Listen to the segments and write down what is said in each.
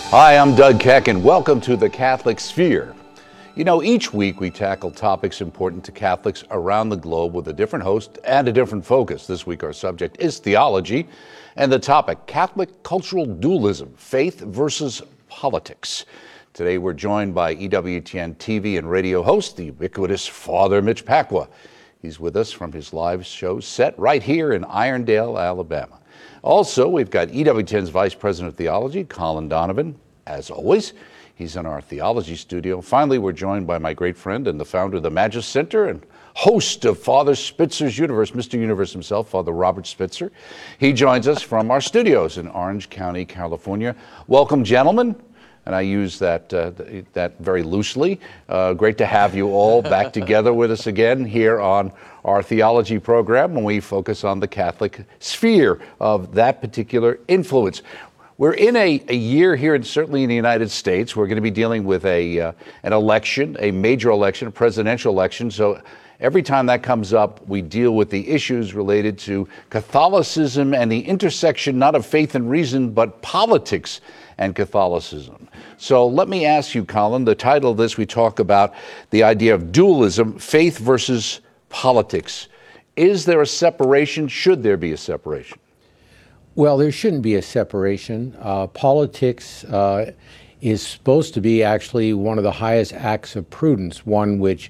Hi, I'm Doug Keck, and welcome to the Catholic Sphere. You know, each week we tackle topics important to Catholics around the globe with a different host and a different focus. This week our subject is theology, and the topic, Catholic cultural dualism, faith versus politics. Today we're joined by EWTN TV and radio host, the ubiquitous Father Mitch Pacwa. He's with us from his live show set right here in Irondale, Alabama. Also, we've got EWTN's Vice President of Theology, Colin Donovan. As always, he's in our theology studio. Finally, we're joined by my great friend and the founder of the Magis Center and host of Father Spitzer's Universe, Mr. Universe himself, Father Robert Spitzer. He joins us from our studios in Orange County, California. Welcome, gentlemen. And I use that very loosely. Great to have you all back together with us again here on our theology program when we focus on the Catholic sphere of that particular influence. We're in a year here, and certainly in the United States, we're going to be dealing with an election, a major election, a presidential election. So every time that comes up, we deal with the issues related to Catholicism and the intersection not of faith and reason, but politics and Catholicism. So let me ask you, Colin, the title of this, we talk about the idea of dualism, faith versus politics. Is there a separation? Should there be a separation? Well, there shouldn't be a separation. Politics is supposed to be actually one of the highest acts of prudence, one which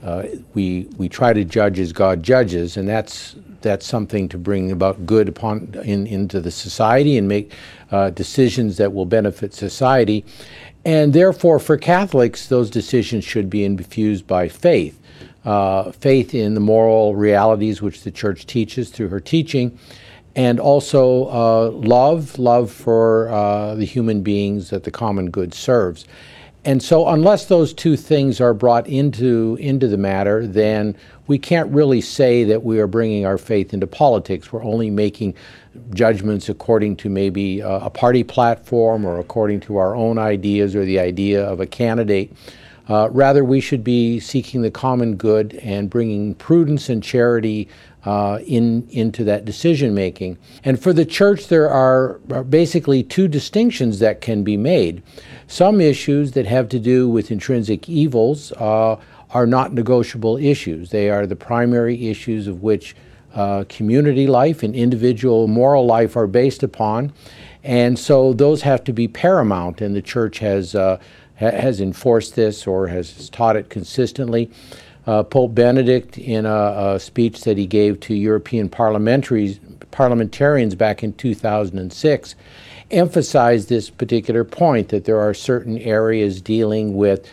we try to judge as God judges, and that's something to bring about good into the society and make decisions that will benefit society. And therefore, for Catholics, those decisions should be infused by faith. Faith in the moral realities which the Church teaches through her teaching, and also love for the human beings that the common good serves. And so unless those two things are brought into the matter, then we can't really say that we are bringing our faith into politics. We're only making judgments according to maybe a party platform or according to our own ideas or the idea of a candidate. Rather, we should be seeking the common good and bringing prudence and charity into that decision making. And for the Church, there are basically two distinctions that can be made. Some issues that have to do with intrinsic evils are not negotiable issues. They are the primary issues of which community life and individual moral life are based upon. And so those have to be paramount, and the Church has enforced this or has taught it consistently. Pope Benedict, in a speech that he gave to European parliamentarians back in 2006, emphasized this particular point, that there are certain areas dealing with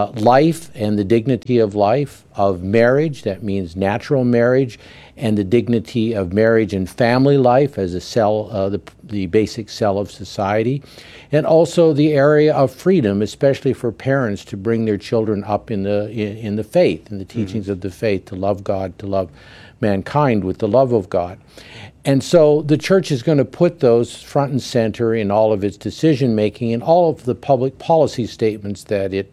life and the dignity of life, of marriage, that means natural marriage, and the dignity of marriage and family life as a cell, the basic cell of society, and also the area of freedom, especially for parents to bring their children up in the faith, in the teachings of the faith, to love God, to love mankind with the love of God. And so the Church is going to put those front and center in all of its decision making and all of the public policy statements that it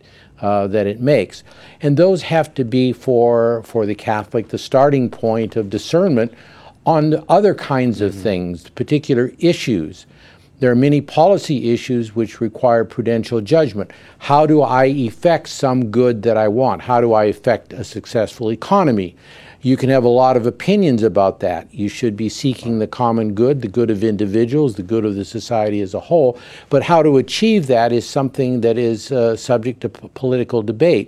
makes. And those have to be for the Catholic the starting point of discernment on other kinds of things, particular issues. There are many policy issues which require prudential judgment. How do I effect some good that I want? How do I effect a successful economy? You can have a lot of opinions about that. You should be seeking the common good, the good of individuals, the good of the society as a whole. But how to achieve that is something that is subject to political debate.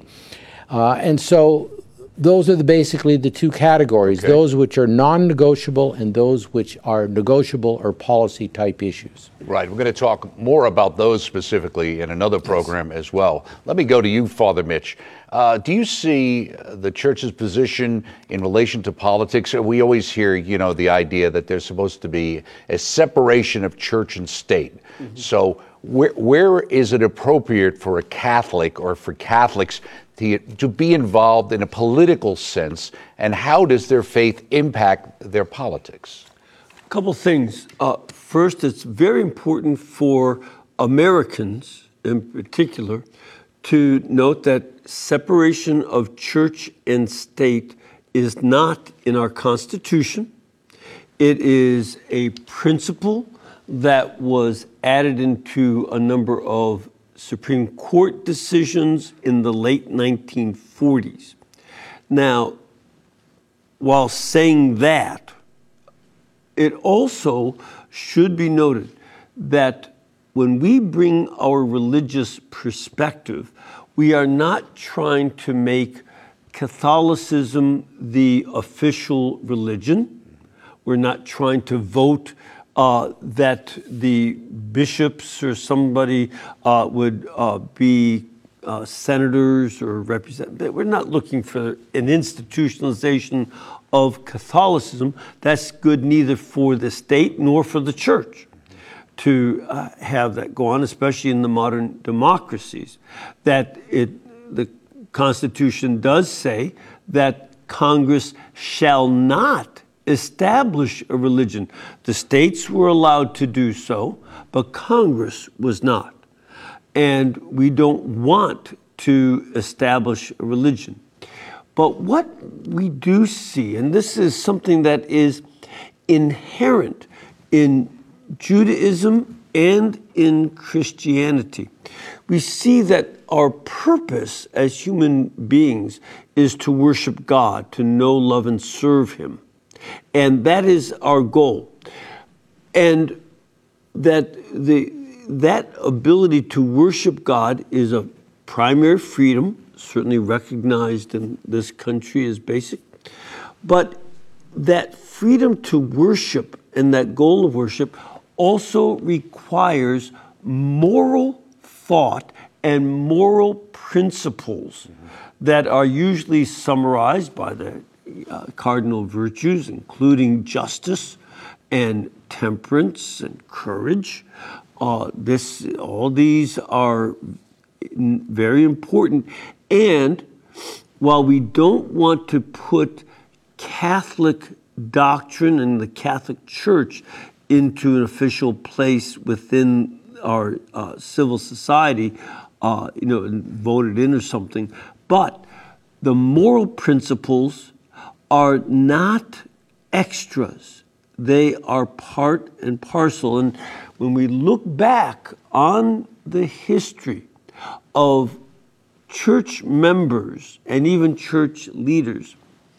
And so those are basically the two categories, okay. Those which are non-negotiable and those which are negotiable or policy-type issues. Right. We're going to talk more about those specifically in another program as well. Let me go to you, Father Mitch. Do you see the Church's position in relation to politics? We always hear, the idea that there's supposed to be a separation of church and state. Mm-hmm. So where is it appropriate for a Catholic or for Catholics to be involved in a political sense, and how does their faith impact their politics? A couple things. First, it's very important for Americans in particular to note that separation of church and state is not in our Constitution. It is a principle that was added into a number of Supreme Court decisions in the late 1940s. Now, while saying that, it also should be noted that when we bring our religious perspective, we are not trying to make Catholicism the official religion. We're not trying to vote that the bishops or somebody would be senators or representatives. We're not looking for an institutionalization of Catholicism. That's good neither for the state nor for the church to have that go on, especially in the modern democracies. That the Constitution does say that Congress shall not establish a religion. The states were allowed to do so, but Congress was not. And we don't want to establish a religion. But what we do see, and this is something that is inherent in Judaism and in Christianity, we see that our purpose as human beings is to worship God, to know, love, and serve Him. And that is our goal. And that that ability to worship God is a primary freedom, certainly recognized in this country as basic. But that freedom to worship and that goal of worship also requires moral thought and moral principles that are usually summarized by the cardinal virtues, including justice and temperance and courage. All these are very important. And while we don't want to put Catholic doctrine and the Catholic Church into an official place within our civil society, and vote it in or something, but the moral principles are not extras. They are part and parcel. And when we look back on the history of church members and even church leaders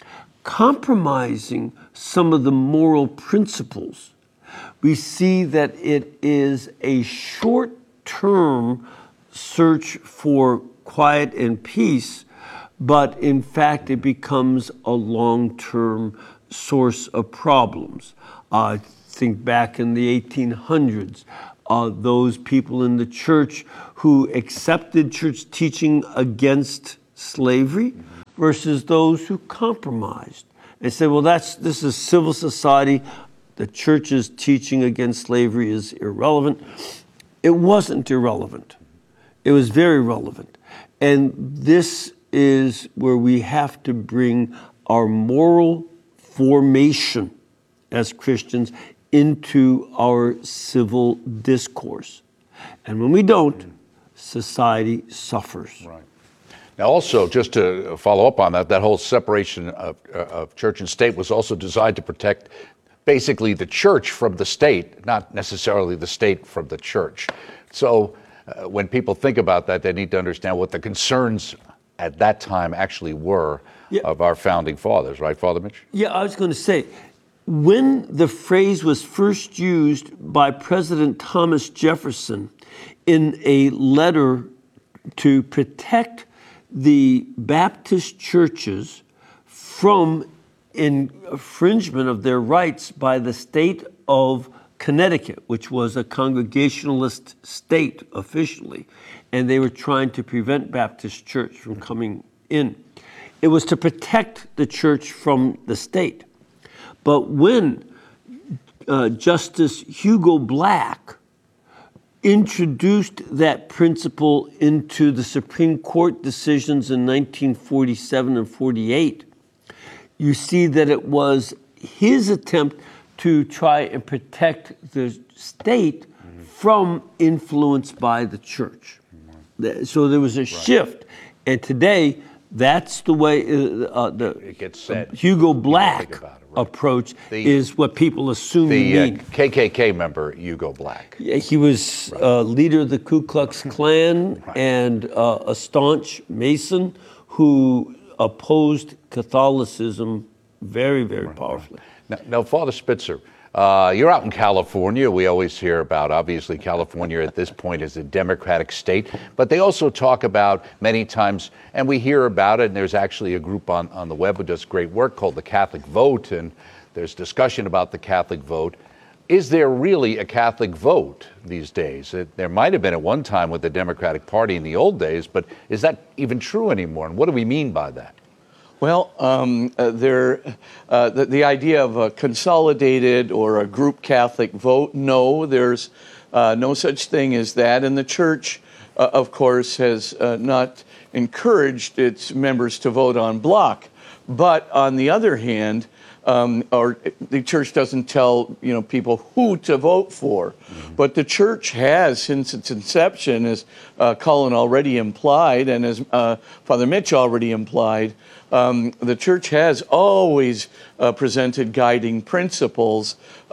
compromising some of the moral principles, we see that it is a short-term search for quiet and peace, but in fact it becomes a long-term source of problems. Think back in the 1800s, those people in the church who accepted church teaching against slavery versus those who compromised and said, well, this is civil society. The church's teaching against slavery is irrelevant. It wasn't irrelevant. It was very relevant. And this is where we have to bring our moral formation as Christians into our civil discourse. And when we don't, society suffers. Right. Now, also, just to follow up on that whole separation of church and state was also designed to protect basically the church from the state, not necessarily the state from the church. So when people think about that, they need to understand what the concerns at that time actually were of our founding fathers, right, Father Mitch? Yeah, I was going to say, when the phrase was first used by President Thomas Jefferson in a letter to protect the Baptist churches from infringement of their rights by the state of Connecticut, which was a Congregationalist state officially, and they were trying to prevent Baptist church from coming in. It was to protect the church from the state. But when Justice Hugo Black introduced that principle into the Supreme Court decisions in 1947 and 48, you see that it was his attempt to try and protect the state from influence by the church. So there was a shift. And today, That's the way It gets said. Hugo Think Black about it, right. approach is what people assume you The mean. KKK member, Hugo Black. Yeah, he was leader of the Ku Klux Klan and a staunch Mason who opposed Catholicism very, very powerfully. Now, Father Spitzer, you're out in California. We always hear about, obviously, California at this point is a Democratic state, but they also talk about many times, and we hear about it, and there's actually a group on the web who does great work called the Catholic Vote, and there's discussion about the Catholic vote. Is there really a Catholic vote these days? There might have been at one time with the Democratic Party in the old days, but is that even true anymore? And what do we mean by that? Well, the idea of a consolidated or a group Catholic vote, no, there's no such thing as that. And the Church, of course, has not encouraged its members to vote en bloc. But on the other hand, or the Church doesn't tell people who to vote for, but the Church has, since its inception, as Colin already implied, and as Father Mitch already implied, the Church has always presented guiding principles,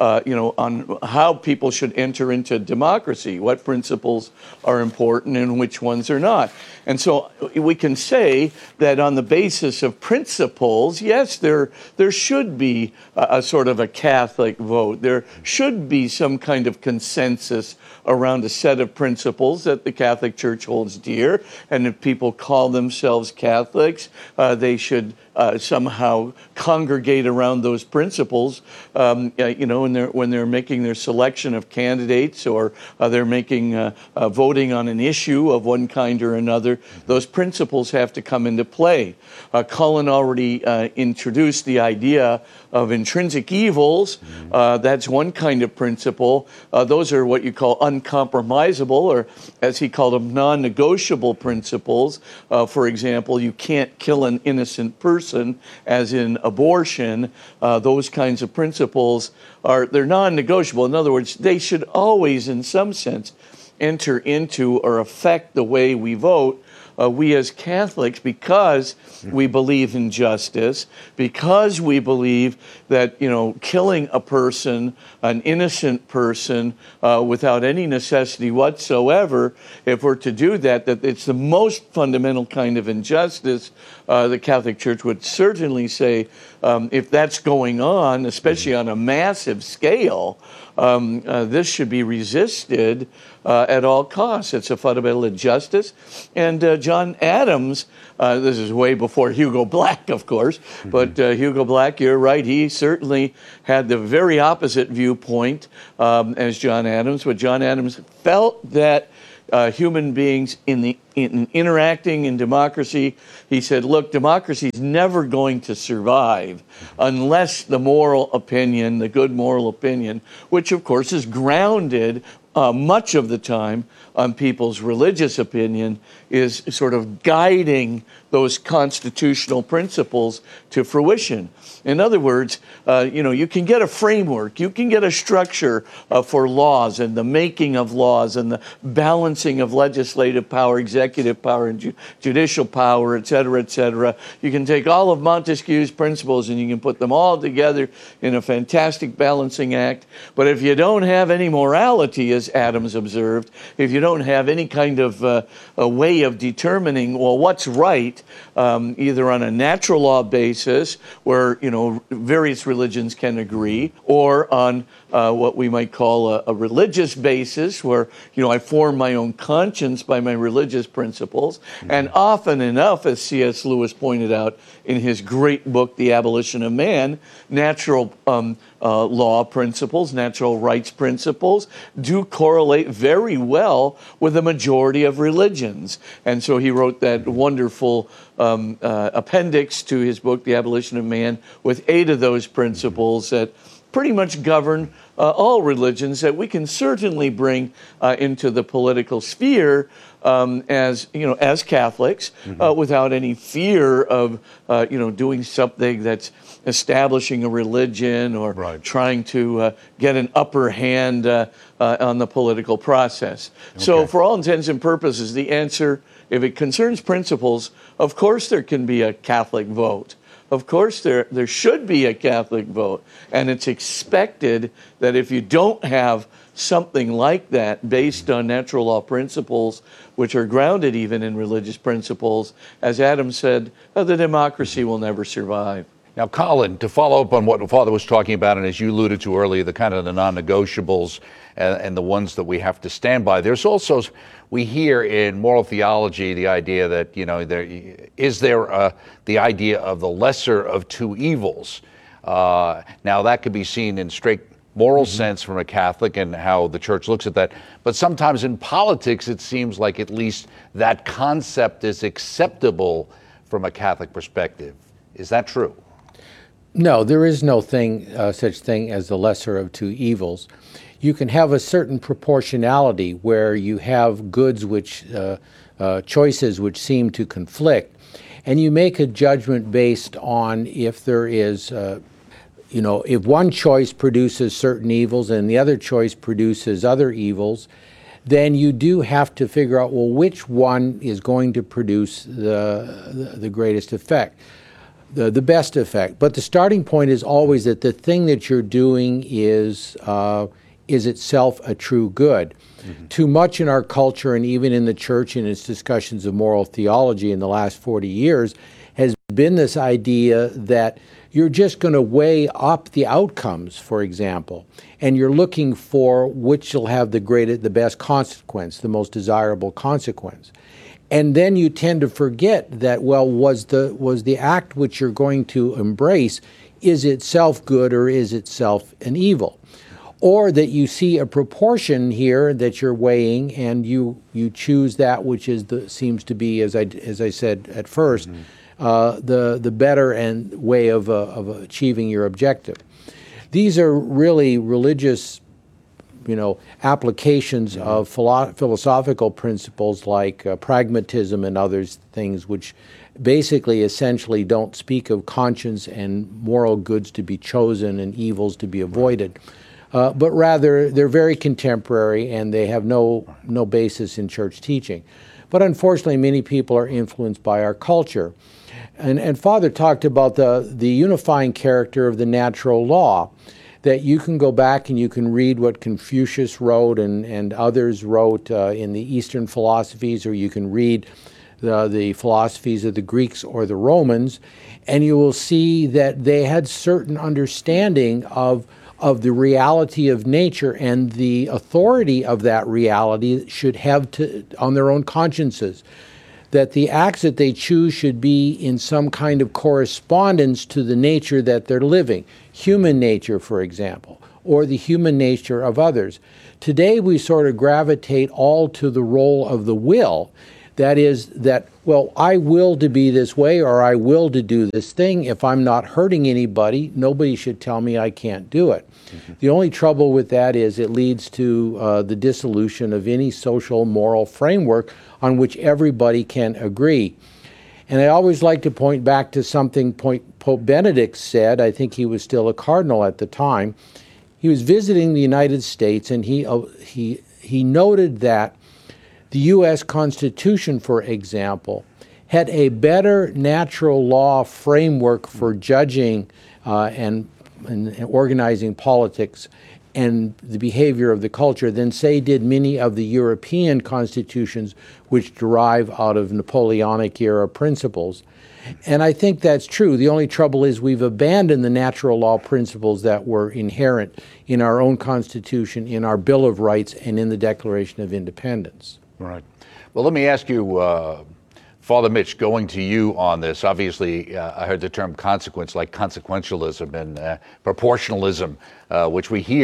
on how people should enter into democracy, what principles are important and which ones are not. And so we can say that on the basis of principles, yes, there should be a sort of a Catholic vote. There should be some kind of consensus around a set of principles that the Catholic Church holds dear. And if people call themselves Catholics, they should somehow congregate around those principles, when they're making their selection of candidates, or they're making voting on an issue of one kind or another. Those principles have to come into play. Colin already introduced the idea of intrinsic evils. That's one kind of principle. Those are what you call uncompromisable, or as he called them, non-negotiable principles. For example, you can't kill an innocent person, as in abortion. Those kinds of principles they're non-negotiable. In other words, they should always, in some sense, enter into or affect the way we vote. We as Catholics, because we believe in justice, because we believe that, killing a person, an innocent person, without any necessity whatsoever, if we're to do that it's the most fundamental kind of injustice. The Catholic Church would certainly say, if that's going on, especially on a massive scale, this should be resisted at all costs. It's a fundamental injustice. And John Adams, this is way before Hugo Black, of course, but Hugo Black, you're right, he certainly had the very opposite viewpoint as John Adams, but John Adams felt that human beings in interacting in democracy, he said, look, democracy is never going to survive unless the moral opinion, the good moral opinion, which of course is grounded much of the time on people's religious opinion, is sort of guiding those constitutional principles to fruition. In other words, you can get a framework, you can get a structure for laws and the making of laws and the balancing of legislative power, executive power, and judicial power, et cetera, et cetera. You can take all of Montesquieu's principles and you can put them all together in a fantastic balancing act. But if you don't have any morality, as Adams observed, if you don't have any kind of a way of determining, well, what's right, either on a natural law basis, where various religions can agree, or on what we might call a religious basis, where I form my own conscience by my religious principles. And often enough, as C.S. Lewis pointed out in his great book, The Abolition of Man, natural law principles, natural rights principles do correlate very well with the majority of religions. And so he wrote that wonderful appendix to his book, The Abolition of Man, with 8 of those principles that pretty much govern all religions that we can certainly bring into the political sphere as Catholics, without any fear of doing something that's establishing a religion or trying to get an upper hand on the political process. So for all intents and purposes, the answer, if it concerns principles, of course there can be a Catholic vote. Of course there should be a Catholic vote. And it's expected that if you don't have something like that based on natural law principles, which are grounded even in religious principles, as Adam said, the democracy will never survive. Now, Colin, to follow up on what the Father was talking about, and as you alluded to earlier, the kind of the non-negotiables and the ones that we have to stand by, there's also, we hear in moral theology the idea that, the idea of the lesser of two evils. Now, that could be seen in straight moral sense from a Catholic and how the church looks at that. But sometimes in politics, it seems like at least that concept is acceptable from a Catholic perspective. Is that true? No, there is no such thing as the lesser of two evils. You can have a certain proportionality where you have goods choices which seem to conflict, and you make a judgment based on if there is, if one choice produces certain evils and the other choice produces other evils, then you do have to figure out, well, which one is going to produce the greatest effect. The best effect. But the starting point is always that the thing that you're doing is itself a true good. Too much in our culture and even in the church in its discussions of moral theology in the last 40 years has been this idea that you're just going to weigh up the outcomes, for example, and you're looking for which will have the best consequence, the most desirable consequence. And then you tend to forget that, well, was the act which you're going to embrace, is itself good or is itself an evil? Or that you see a proportion here that you're weighing and you choose that which seems to be, as I said at first, the better way of achieving your objective. These are really religious applications of philosophical principles like pragmatism and other things, which basically essentially don't speak of conscience and moral goods to be chosen and evils to be avoided, but rather they're very contemporary and they have no basis in church teaching. But unfortunately, many people are influenced by our culture. And Father talked about the unifying character of the natural law, that you can go back and you can read what Confucius wrote and others wrote in the Eastern philosophies, or you can read the philosophies of the Greeks or the Romans, and you will see that they had certain understanding of the reality of nature and the authority of that reality should have on their own consciences. That the acts that they choose should be in some kind of correspondence to the nature that they're living. Human nature, for example, or the human nature of others. Today we sort of gravitate all to the role of the will. That is that, well, I will to be this way or I will to do this thing. If I'm not hurting anybody, nobody should tell me I can't do it. The only trouble with that is it leads to the dissolution of any social moral framework on which everybody can agree. And I always like to point back to something Pope Benedict said. I think he was still a cardinal at the time. He was visiting the United States, and he noted that the U.S. Constitution, for example, had a better natural law framework for judging and organizing politics and the behavior of the culture than, say, did many of the European constitutions which derive out of Napoleonic-era principles. And I think that's true. The only trouble is we've abandoned the natural law principles that were inherent in our own Constitution, in our Bill of Rights, and in the Declaration of Independence. Right. Well, let me ask you, Father Mitch, going to you on this. Obviously, I heard the term consequence, like consequentialism and proportionalism, which we hear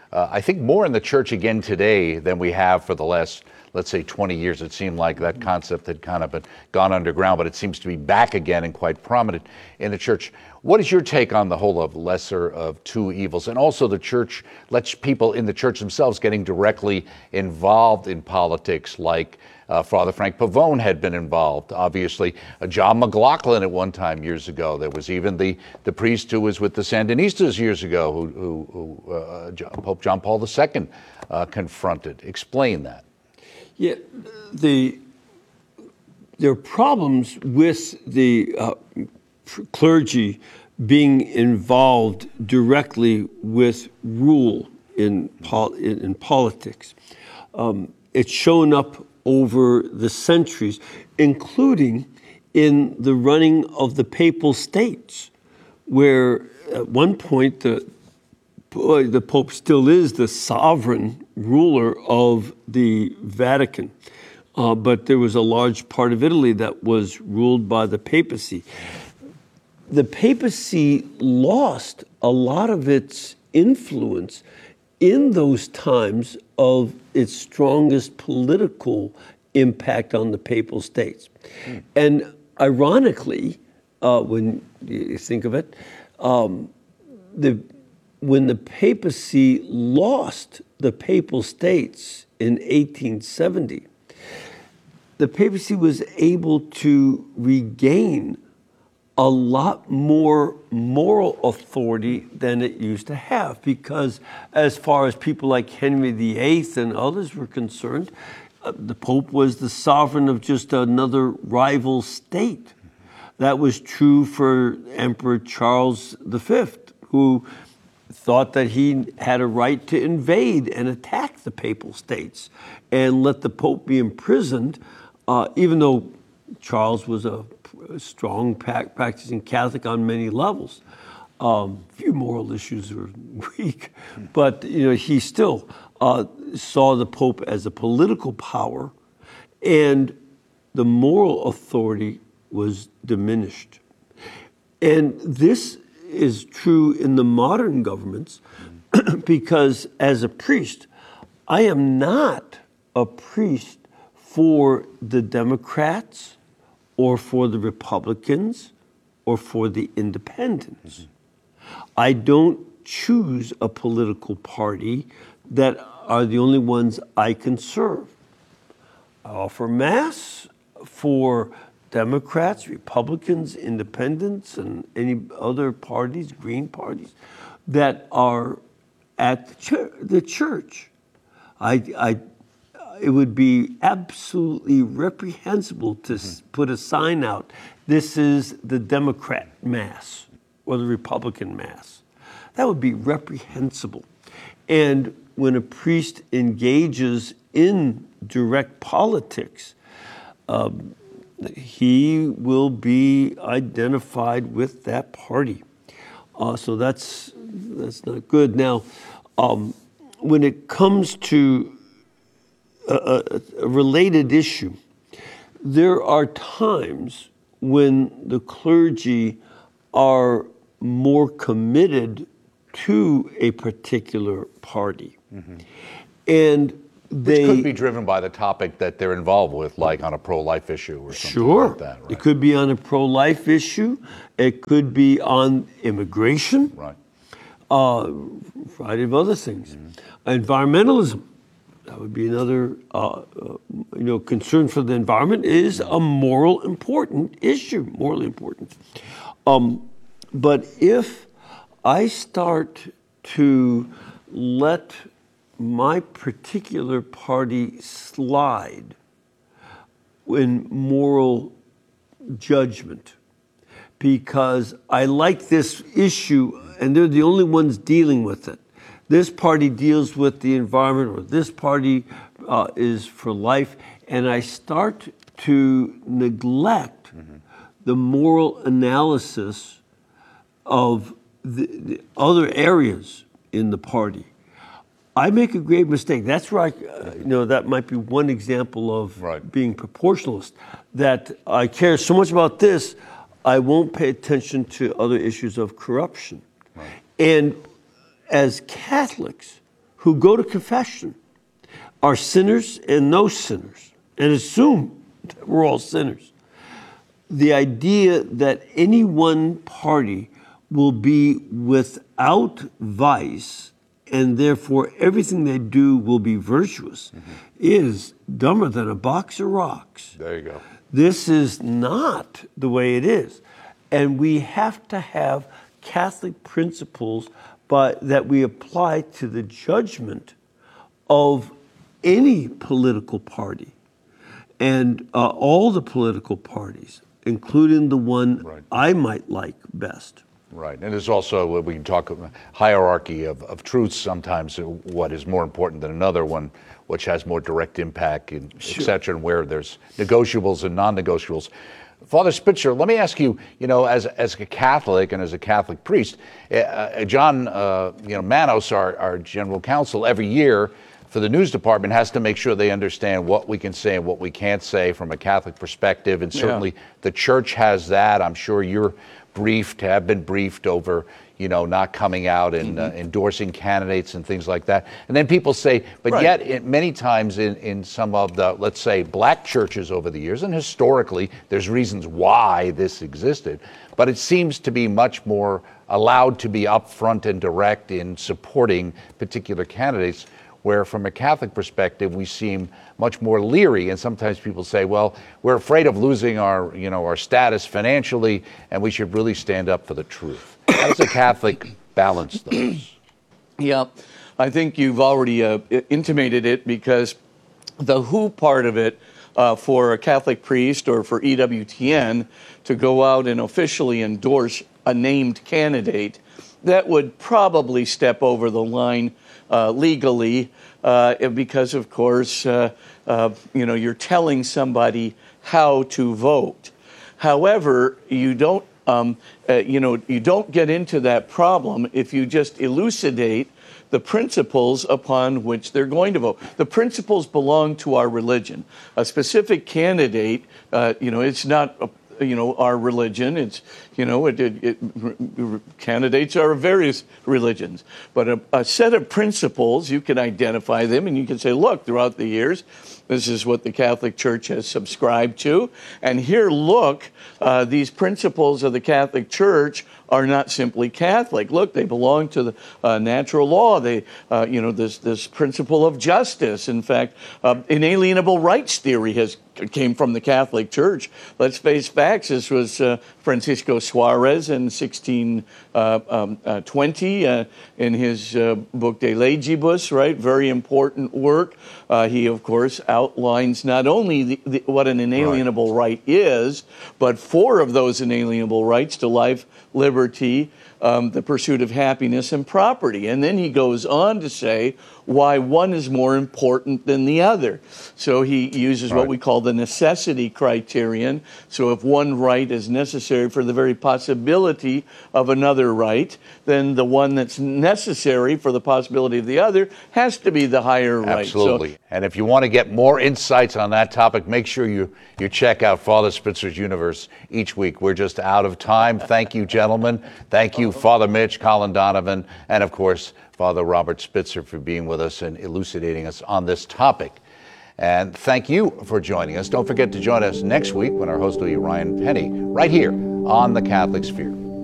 I think, more in the church again today than we have for the last, let's say, 20 years. It seemed like that concept had kind of gone underground, but it seems to be back again and quite prominent in the church. What is your take on the whole of lesser of two evils? And also the church lets people in the church themselves getting directly involved in politics, like Father Frank Pavone had been involved. Obviously, John McLaughlin at one time years ago. There was even the priest who was with the Sandinistas years ago, who Pope John Paul II confronted. Explain that. Yeah, there are problems with the clergy being involved directly with rule in politics. It's shown up over the centuries, including in the running of the Papal States, where at one point the Pope still is the sovereign ruler of the Vatican. But there was a large part of Italy that was ruled by the papacy. The papacy lost a lot of its influence in those times of its strongest political impact on the Papal States. And ironically, when you think of it, when the papacy lost the Papal States in 1870, the papacy was able to regain a lot more moral authority than it used to have, because as far as people like Henry VIII and others were concerned, the Pope was the sovereign of just another rival state. That was true for Emperor Charles V, who thought that he had a right to invade and attack the Papal States and let the Pope be imprisoned, even though Charles was a strong practicing Catholic on many levels. Few moral issues were weak, but he still saw the Pope as a political power, and the moral authority was diminished. And this is true in the modern governments, because as a priest, I am not a priest for the Democrats or for the Republicans or for the Independents. I don't choose a political party that are the only ones I can serve. I offer Mass for Democrats, Republicans, Independents, and any other parties, Green parties, that are at the church. It would be absolutely reprehensible to put a sign out, this is the Democrat Mass or the Republican Mass. That would be reprehensible. And when a priest engages in direct politics, he will be identified with that party. So that's not good. Now, when it comes to a related issue, there are times when the clergy are more committed to a particular party. And which could be driven by the topic that they're involved with, like on a pro-life issue or something like that. Right? It could be on a pro-life issue. It could be on immigration. Right. A variety of other things. Environmentalism. That would be another, concern for the environment is a morally important issue. But if I start to let my particular party slide in moral judgment because I like this issue and they're the only ones dealing with it. This party deals with the environment, or this party is for life, and I start to neglect the moral analysis of the other areas in the party. I make a grave mistake. That's where that might be one example of being proportionalist, that I care so much about this, I won't pay attention to other issues of corruption. And as Catholics who go to confession are sinners and no sinners, and assume that we're all sinners. The idea that any one party will be without vice and therefore everything they do will be virtuous is dumber than a box of rocks. There you go. This is not the way it is. And we have to have Catholic principles that we apply to the judgment of any political party and all the political parties, including the one I might like best. Right. And there's also, we can talk hierarchy of truths sometimes, what is more important than another one, which has more direct impact, et cetera, and where there's negotiables and non-negotiables. Father Spitzer, let me ask you, as a Catholic and as a Catholic priest, John Manos, our general counsel, every year for the news department has to make sure they understand what we can say and what we can't say from a Catholic perspective. And certainly the church has that. I'm sure you're have been briefed over, not coming out and endorsing candidates and things like that. And then people say, but yet many times in some of the, let's say, black churches over the years, and historically, there's reasons why this existed, but it seems to be much more allowed to be upfront and direct in supporting particular candidates, where from a Catholic perspective, we seem much more leery. And sometimes people say, well, we're afraid of losing our status financially, and we should really stand up for the truth. How does a Catholic balance those? Yeah, I think you've already intimated it, because the who part of it for a Catholic priest or for EWTN to go out and officially endorse a named candidate, that would probably step over the line legally, because of course, you're telling somebody how to vote. However, you don't get into that problem if you just elucidate the principles upon which they're going to vote. The principles belong to our religion. A specific candidate, it's not our religion. It's, candidates are of various religions. But a set of principles, you can identify them and you can say, look, throughout the years, this is what the Catholic Church has subscribed to. And here, look, these principles of the Catholic Church are not simply Catholic. Look, they belong to the natural law. They, this principle of justice. In fact, inalienable rights theory came from the Catholic Church. Let's face facts. This was Francisco Suarez in 1620 in his book De Legibus, right? Very important work. He, of course, outlines not only what an inalienable right is, but 4 of those inalienable rights to life, liberty, the pursuit of happiness, and property. And then he goes on to say why one is more important than the other. So he uses what we call the necessity criterion. So if one right is necessary for the very possibility of another right, then the one that's necessary for the possibility of the other has to be the higher right. Absolutely. And if you want to get more insights on that topic, make sure you check out Father Spitzer's Universe each week. We're just out of time. Thank you, gentlemen. Thank you, Father Mitch, Colin Donovan, and of course, Father Robert Spitzer, for being with us and elucidating us on this topic. And thank you for joining us. Don't forget to join us next week when our host will be Ryan Penny, right here on The Catholic Sphere.